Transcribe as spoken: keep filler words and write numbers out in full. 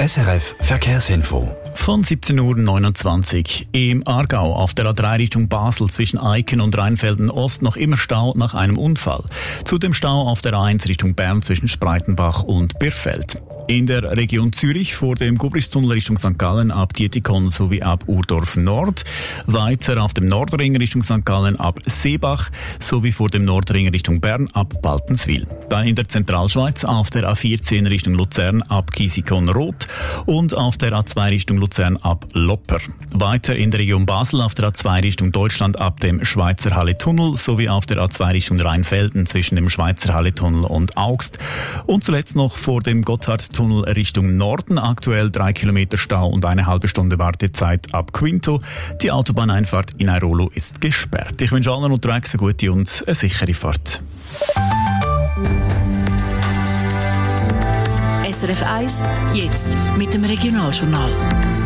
S R F Verkehrsinfo. Von siebzehn Uhr neunundzwanzig. Im Aargau auf der A drei Richtung Basel zwischen Eiken und Rheinfelden Ost noch immer Stau nach einem Unfall. Zudem Stau auf der A eins Richtung Bern zwischen Spreitenbach und Birfeld. In der Region Zürich vor dem Gubristunnel Richtung Sankt Gallen ab Dietikon sowie ab Urdorf Nord. Weiter auf dem Nordring Richtung Sankt Gallen ab Seebach sowie vor dem Nordring Richtung Bern ab Baltenswil. Dann in der Zentralschweiz auf der A vierzehn Richtung Luzern ab Kiesikon-Rot und auf der A zwei Richtung Luzern ab Lopper. Weiter in der Region Basel auf der A zwei Richtung Deutschland ab dem Schweizer Halle-Tunnel sowie auf der A zwei Richtung Rheinfelden zwischen dem Schweizer Halle-Tunnel und Augst. Und zuletzt noch vor dem Gotthardtunnel Richtung Norden aktuell drei Kilometer Stau und eine halbe Stunde Wartezeit ab Quinto. Die Autobahneinfahrt in Airolo ist gesperrt. Ich wünsche allen unterwegs eine gute und eine sichere Fahrt. S R F eins, jetzt mit dem Regionaljournal.